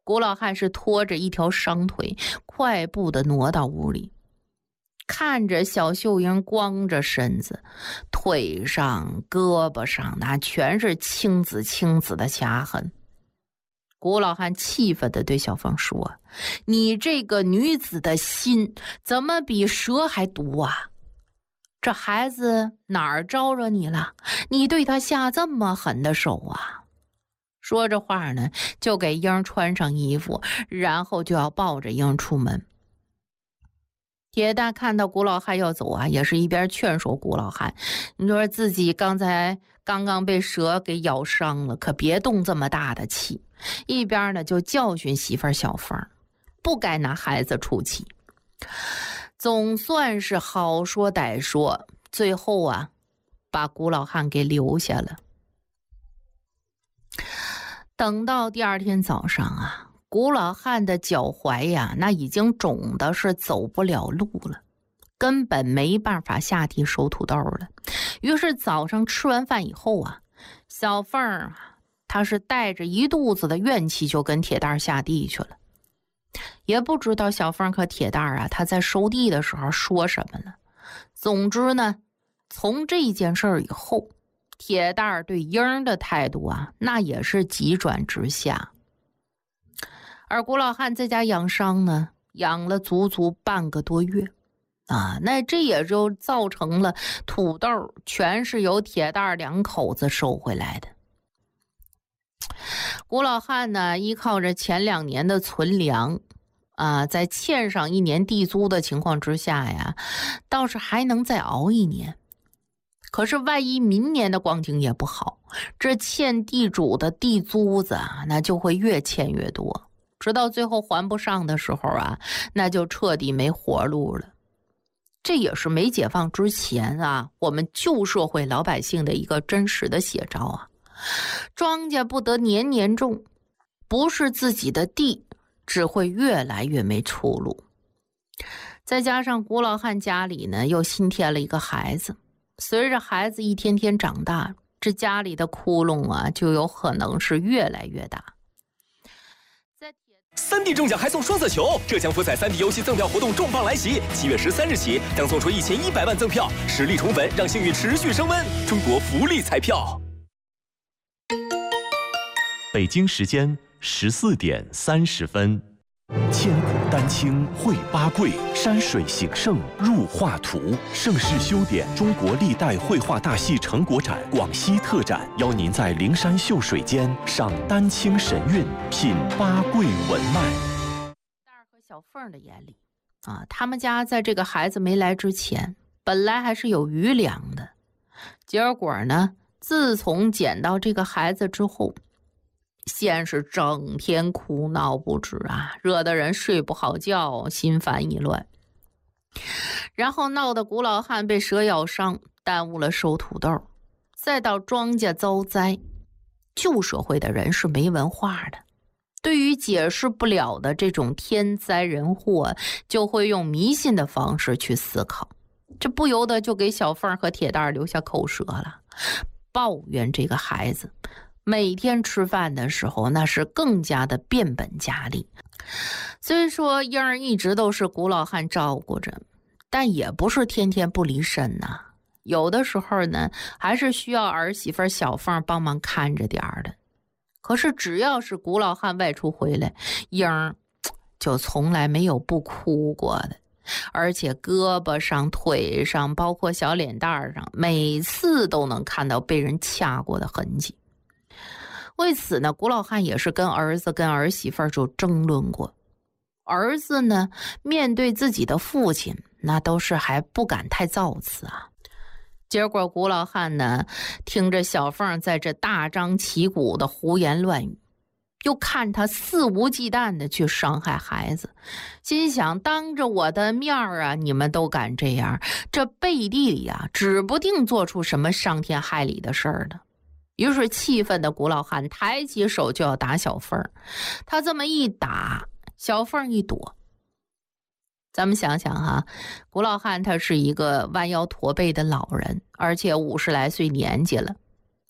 古老汉是拖着一条伤腿，快步地挪到屋里，看着小秀英光着身子，腿上胳膊上那全是青紫的掐痕。古老汉气愤地对小凤说：你这个女子的心怎么比蛇还毒啊？这孩子哪儿招惹你了？你对他下这么狠的手啊？说着话呢，就给英穿上衣服，然后就要抱着英出门。铁蛋看到古老汉要走啊，也是一边劝说古老汉，你说自己刚刚被蛇给咬伤了，可别动这么大的气。一边呢就教训媳妇小凤，不该拿孩子出气。总算是好说歹说，最后啊把古老汉给留下了。等到第二天早上啊，古老汉的脚踝呀，那已经肿的是走不了路了，根本没办法下地收土豆了。于是早上吃完饭以后啊，小凤儿他是带着一肚子的怨气就跟铁蛋下地去了。也不知道小凤和铁蛋啊他在收地的时候说什么了。总之呢，从这件事儿以后，铁蛋对英儿的态度啊那也是急转直下。而古老汉在家养伤呢，养了足足半个多月啊，那这也就造成了土豆全是由铁蛋两口子收回来的。古老汉呢，依靠着前2年的存粮啊，在欠上1年地租的情况之下呀，倒是还能再熬1年。可是万一明年的光景也不好，这欠地主的地租子啊，那就会越欠越多，直到最后还不上的时候啊，那就彻底没活路了。这也是没解放之前啊，我们旧社会老百姓的一个真实的写照啊。庄稼不得年年种，不是自己的地，只会越来越没出路。再加上古老汉家里呢又新添了一个孩子，随着孩子一天天长大，这家里的窟窿啊就有可能是越来越大。 3D 中奖还送双色球，浙江福彩3D 游戏赠票活动重磅来袭，7月13日起将送出1100万赠票，实力宠粉，让幸运持续升温。中国福利彩票。 北京时间14点30分。千古丹青绘八桂，山水形胜入画图。盛世修典中国历代绘画大戏成果展广西特展，邀您在灵山秀水间赏丹青神韵，品八桂文脉。 蛋儿和小凤的眼里啊，他们家在这个孩子没来之前，本来还是有余粮的。结果呢，自从捡到这个孩子之后，先是整天哭闹不止啊，惹得人睡不好觉，心烦意乱。然后闹得古老汉被蛇咬伤，耽误了收土豆，再到庄稼遭灾。旧社会的人是没文化的，对于解释不了的这种天灾人祸，就会用迷信的方式去思考，这不由得就给小凤和铁蛋留下口舌了，抱怨这个孩子每天吃饭的时候那是更加的变本加厉。虽说英儿一直都是古老汉照顾着，但也不是天天不离身呐，有的时候呢还是需要儿媳妇小凤帮忙看着点儿的。可是只要是古老汉外出回来，英儿就从来没有不哭过的，而且胳膊上腿上包括小脸蛋上每次都能看到被人掐过的痕迹。为此呢，古老汉也是跟儿子跟儿媳妇就争论过。儿子呢，面对自己的父亲，那都是还不敢太造次啊。结果古老汉呢，听着小凤在这大张旗鼓的胡言乱语，又看他肆无忌惮的去伤害孩子，心想当着我的面啊，你们都敢这样，这背地里啊，指不定做出什么伤天害理的事儿呢。于是气愤的古老汉抬起手就要打小凤儿，他这么一打，小凤儿一躲。咱们想想哈，古老汉他是一个弯腰驼背的老人，而且50来岁年纪了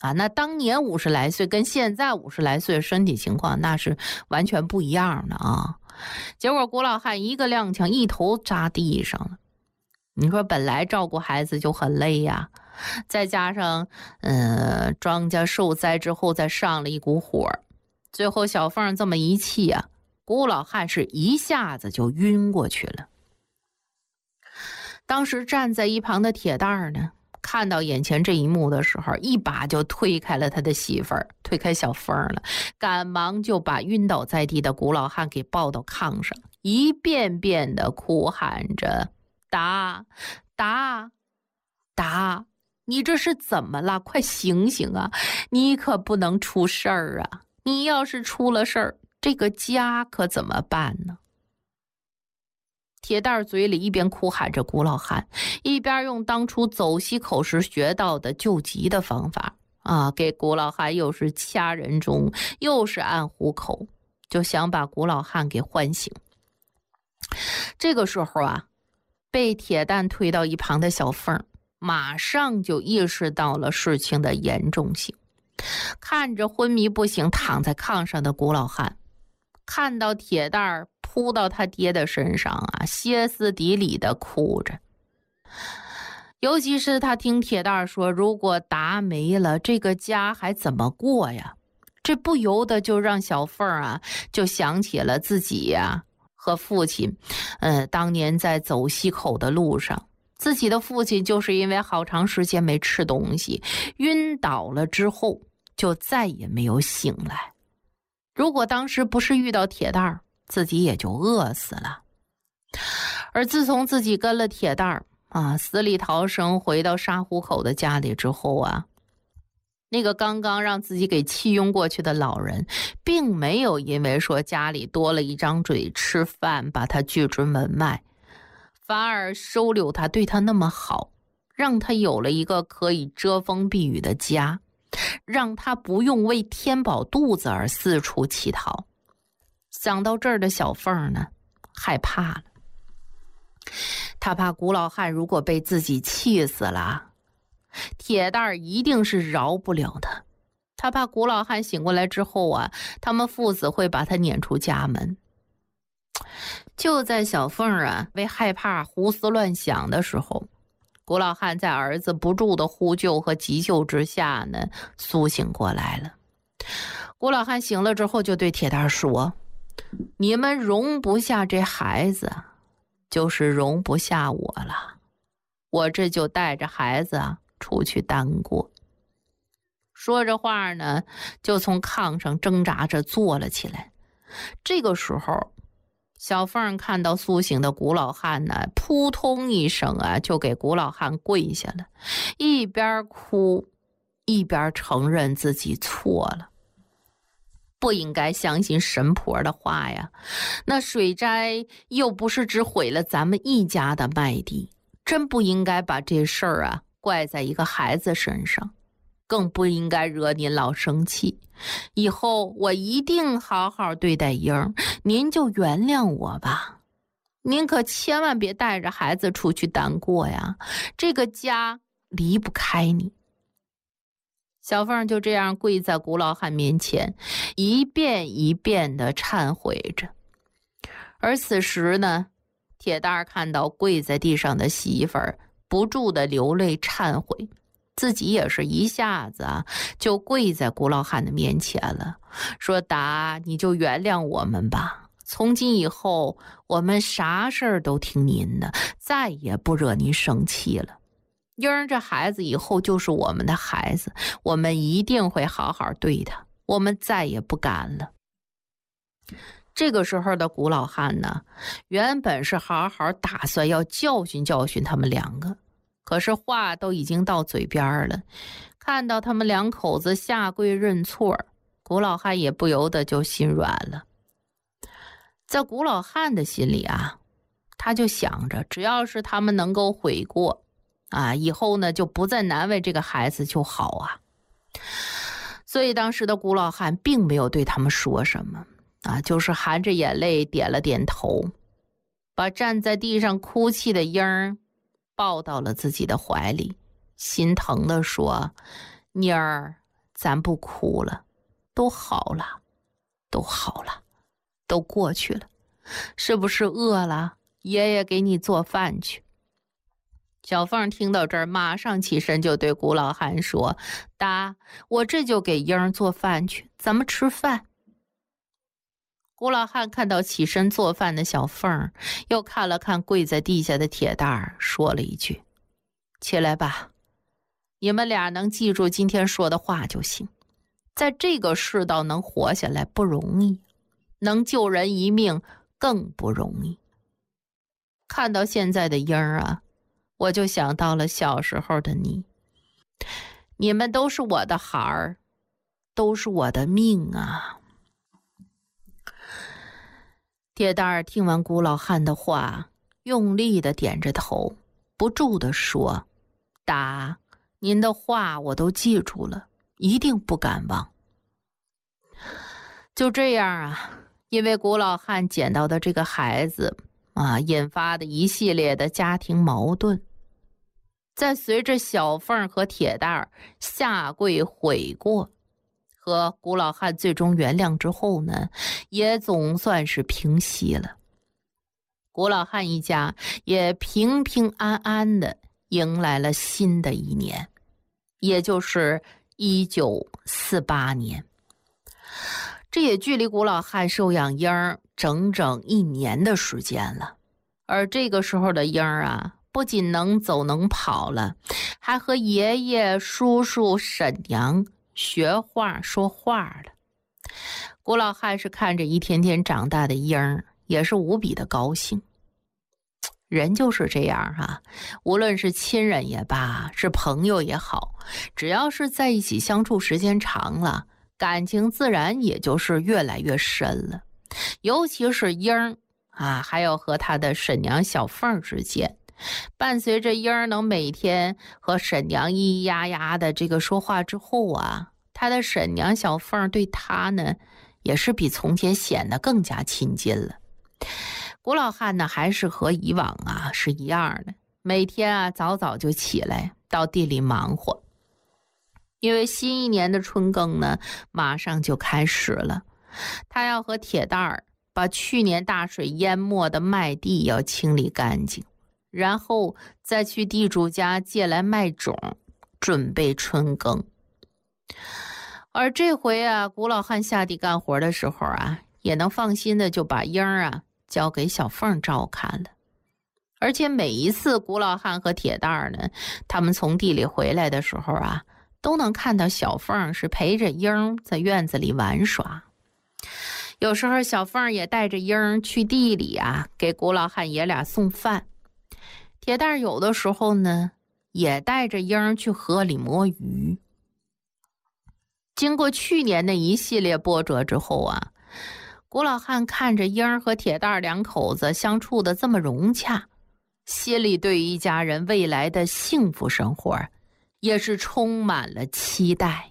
啊，那当年50来岁跟现在50来岁的身体情况那是完全不一样的啊。结果古老汉一个踉跄，一头扎地上了。你说本来照顾孩子就很累呀，再加上庄稼受灾之后再上了一股火，最后小凤这么一气啊，古老汉是一下子就晕过去了。当时站在一旁的铁蛋儿呢，看到眼前这一幕的时候，一把就推开了他的媳妇儿，推开小凤了，赶忙就把晕倒在地的古老汉给抱到炕上，一遍遍的哭喊着：打打打！你这是怎么了？快醒醒啊！你可不能出事儿啊！你要是出了事儿，这个家可怎么办呢？铁蛋儿嘴里一边哭喊着古老汉，一边用当初走西口时学到的救急的方法啊，给古老汉又是掐人中，又是按虎口，就想把古老汉给唤醒。这个时候啊，被铁蛋推到一旁的小凤马上就意识到了事情的严重性，看着昏迷不醒躺在炕上的古老汉，看到铁蛋儿扑到他爹的身上啊，歇斯底里的哭着。尤其是他听铁蛋儿说，如果达没了，这个家还怎么过呀？这不由得就让小凤啊就想起了自己呀和父亲，当年在走西口的路上，自己的父亲就是因为好长时间没吃东西，晕倒了之后就再也没有醒来。如果当时不是遇到铁蛋儿，自己也就饿死了。而自从自己跟了铁蛋儿啊，死里逃生回到沙湖口的家里之后啊，那个刚刚让自己给气晕过去的老人，并没有因为说家里多了一张嘴吃饭把他拒之门外，反而收留他，对他那么好，让他有了一个可以遮风避雨的家，让他不用为填饱肚子而四处乞讨。想到这儿的小凤呢，害怕了。他怕古老汉如果被自己气死了，铁蛋儿一定是饶不了他。他怕古老汉醒过来之后啊，他们父子会把他撵出家门。就在小凤啊为害怕胡思乱想的时候，古老汉在儿子不住的呼救和急救之下呢，苏醒过来了。古老汉醒了之后就对铁蛋儿说：你们容不下这孩子，就是容不下我了。我这就带着孩子出去单过。说着话呢，就从炕上挣扎着坐了起来。这个时候，小凤看到苏醒的古老汉呢，扑通一声就给古老汉跪下了，一边哭一边承认自己错了。不应该相信神婆的话呀，那水灾又不是只毁了咱们一家的麦地，真不应该把这事儿怪在一个孩子身上，更不应该惹您老生气。以后我一定好好对待英儿，您就原谅我吧。您可千万别带着孩子出去单过呀，这个家离不开你。小凤就这样跪在古老汉面前，一遍一遍地忏悔着。而此时呢，铁蛋儿看到跪在地上的媳妇儿，不住地流泪忏悔，自己也是一下子就跪在古老汉的面前了，说：达，你就原谅我们吧，从今以后我们啥事儿都听您的，再也不惹您生气了。英儿这孩子以后就是我们的孩子，我们一定会好好对他，我们再也不敢了。这个时候的古老汉呢，原本是好好打算要教训教训他们两个，可是话都已经到嘴边了，看到他们两口子下跪认错，古老汉也不由得就心软了。在古老汉的心里他就想着，只要是他们能够悔过以后呢就不再难为这个孩子就好所以当时的古老汉并没有对他们说什么就是含着眼泪点了点头，把站在地上哭泣的英儿抱到了自己的怀里，心疼地说：妮儿， 咱不哭了，都好了，都好了，都过去了。是不是饿了？爷爷给你做饭去。小凤听到这儿，马上起身就对古老汉说：达，我这就给英儿做饭去，咱们吃饭。古老汉看到起身做饭的小凤，又看了看跪在地下的铁蛋儿，说了一句：起来吧，你们俩能记住今天说的话就行。在这个世道能活下来不容易，能救人一命更不容易。看到现在的英儿啊，我就想到了小时候的你。你们都是我的孩儿，都是我的命啊。铁蛋儿听完古老汉的话，用力地点着头，不住地说：达，您的话我都记住了，一定不敢忘。就这样啊，因为古老汉捡到的这个孩子引发的一系列的家庭矛盾，在随着小凤和铁蛋儿下跪悔过和古老汉最终原谅之后呢，也总算是平息了。古老汉一家也平平安安的迎来了新的一年，也就是1948年。这也距离古老汉收养英儿整整1年的时间了。而这个时候的英儿啊，不仅能走能跑了，还和爷爷、叔叔、婶娘学话说话了。古老汉是看着一天天长大的英儿，也是无比的高兴。人就是这样啊，无论是亲人也罢，是朋友也好，只要是在一起相处时间长了，感情自然也就是越来越深了。尤其是英儿还有和他的婶娘小凤之间，伴随着英儿能每天和婶娘咿咿呀呀的这个说话之后啊，他的婶娘小凤对他呢，也是比从前显得更加亲近了。古老汉呢，还是和以往是一样的，每天早早就起来到地里忙活。因为新一年的春耕呢，马上就开始了，他要和铁蛋儿把去年大水淹没的麦地要清理干净，然后再去地主家借来麦种，准备春耕。而这回古老汉下地干活的时候也能放心的就把英儿交给小凤照看了。而且每一次古老汉和铁蛋儿呢，他们从地里回来的时候都能看到小凤是陪着英儿在院子里玩耍。有时候小凤也带着英儿去地里给古老汉爷俩送饭。铁蛋儿有的时候呢，也带着英儿去河里摸鱼。经过去年的一系列波折之后古老汉看着英儿和铁蛋儿两口子相处的这么融洽，心里对于一家人未来的幸福生活也是充满了期待。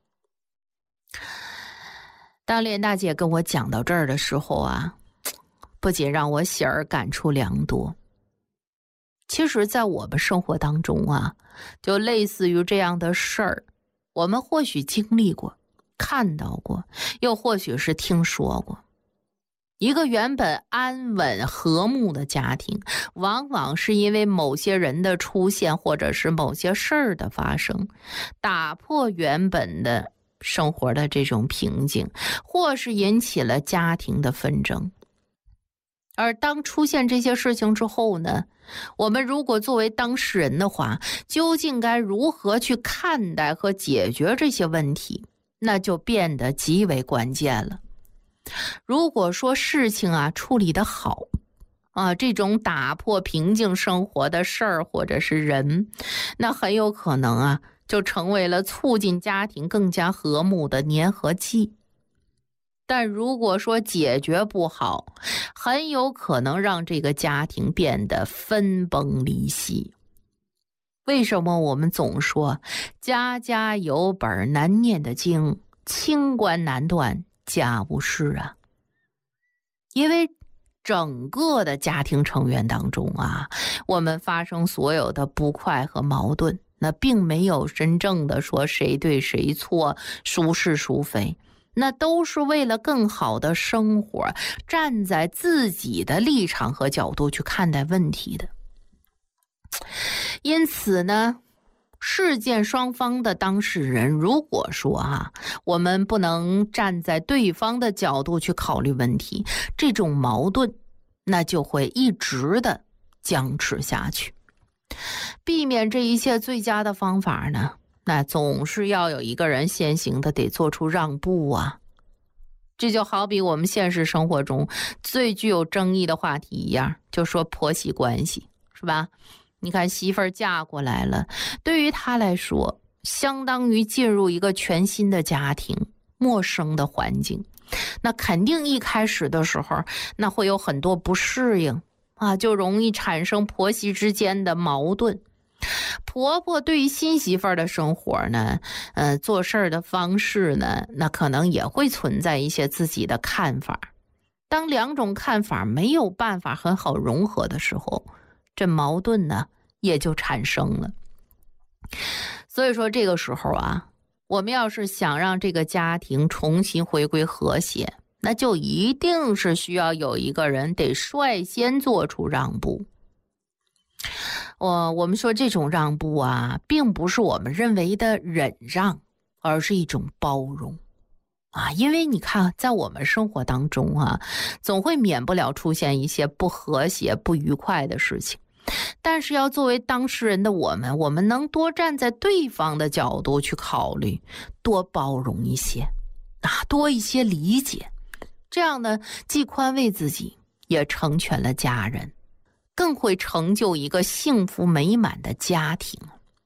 当连大姐跟我讲到这儿的时候不仅让我喜儿感触良多。其实在我们生活当中就类似于这样的事儿，我们或许经历过，看到过，又或许是听说过。一个原本安稳和睦的家庭，往往是因为某些人的出现，或者是某些事儿的发生，打破原本的生活的这种平静，或是引起了家庭的纷争。而当出现这些事情之后呢，我们如果作为当事人的话，究竟该如何去看待和解决这些问题，那就变得极为关键了。如果说事情处理得好这种打破平静生活的事儿或者是人，那很有可能就成为了促进家庭更加和睦的粘合剂。但如果说解决不好，很有可能让这个家庭变得分崩离析。为什么我们总说家家有本难念的经，清官难断家务事因为整个的家庭成员当中我们发生所有的不快和矛盾， 那并没有真正的说谁对谁错，孰是孰非，那都是为了更好的生活，站在自己的立场和角度去看待问题的。因此呢，事件双方的当事人，如果说我们不能站在对方的角度去考虑问题，这种矛盾那就会一直的僵持下去。避免这一切最佳的方法呢，那总是要有一个人先行的得做出让步啊。这就好比我们现实生活中最具有争议的话题一样，就说婆媳关系，是吧？你看媳妇儿嫁过来了，对于她来说相当于进入一个全新的家庭，陌生的环境，那肯定一开始的时候那会有很多不适应就容易产生婆媳之间的矛盾。婆婆对于新媳妇儿的生活呢，做事儿的方式呢，那可能也会存在一些自己的看法。当两种看法没有办法很好融合的时候，这矛盾呢也就产生了。所以说这个时候我们要是想让这个家庭重新回归和谐，那就一定是需要有一个人得率先做出让步。我们说这种让步并不是我们认为的忍让，而是一种包容因为你看在我们生活当中总会免不了出现一些不和谐不愉快的事情，但是要作为当事人的我们能多站在对方的角度去考虑，多包容一些多一些理解，这样呢既宽慰自己，也成全了家人，更会成就一个幸福美满的家庭。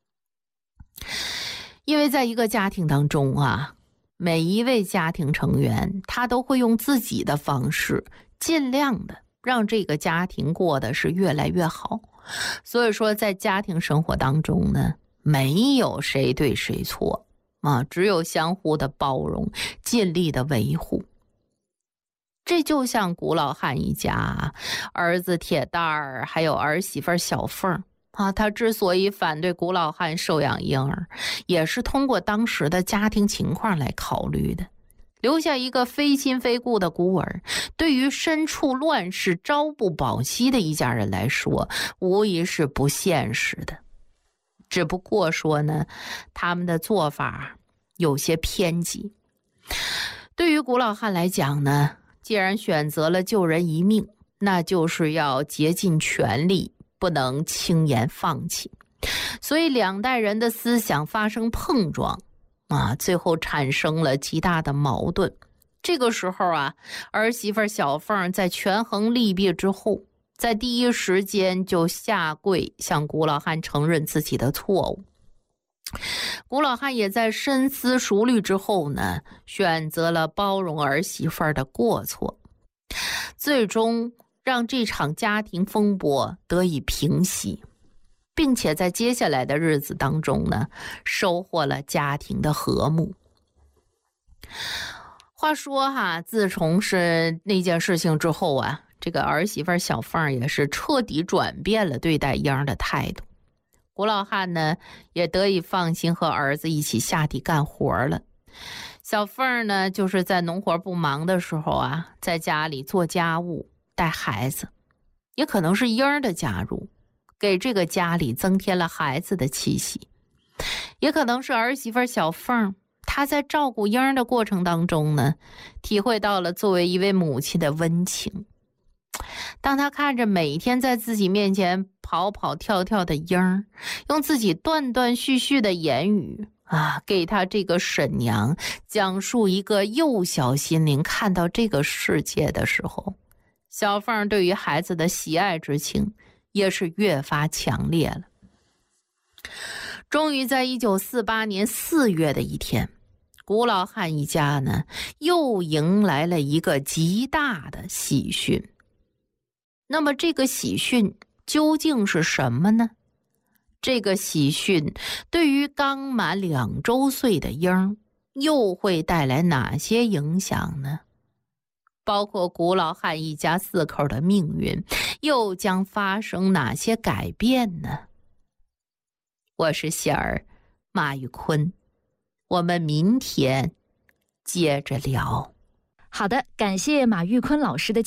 因为在一个家庭当中每一位家庭成员他都会用自己的方式尽量的让这个家庭过得是越来越好。所以说在家庭生活当中呢，没有谁对谁错只有相互的包容，尽力的维护。这就像古老汉一家儿子铁蛋儿还有儿媳妇小凤他之所以反对古老汉收养婴儿，也是通过当时的家庭情况来考虑的。留下一个非亲非故的孤儿，对于身处乱世朝不保夕的一家人来说，无疑是不现实的。只不过说呢，他们的做法有些偏激。对于古老汉来讲呢，既然选择了救人一命，那就是要竭尽全力，不能轻言放弃。所以两代人的思想发生碰撞最后产生了极大的矛盾。这个时候儿媳妇小凤在权衡利弊之后，在第一时间就下跪向古老汉承认自己的错误。古老汉也在深思熟虑之后呢，选择了包容儿媳妇的过错，最终让这场家庭风波得以平息，并且在接下来的日子当中呢，收获了家庭的和睦。话说自从是那件事情之后这个儿媳妇小凤也是彻底转变了对待婴儿的态度。古老汉呢也得以放心和儿子一起下地干活了。小凤呢就是在农活不忙的时候在家里做家务带孩子，也可能是婴儿的加入给这个家里增添了孩子的气息，也可能是儿媳妇小凤她在照顾婴儿的过程当中呢，体会到了作为一位母亲的温情。当她看着每天在自己面前跑跑跳跳的婴儿，用自己断断续续的言语给她这个婶娘讲述一个幼小心灵看到这个世界的时候，小凤对于孩子的喜爱之情也是越发强烈了。终于在1948年4月的一天，古老汉一家呢又迎来了一个极大的喜讯。那么这个喜讯究竟是什么呢？这个喜讯对于刚满2周岁的婴儿又会带来哪些影响呢？包括古老汉一家4口的命运又将发生哪些改变呢？ 我是仙儿马玉坤，我们明天接着聊。 好的，感谢马玉坤老师的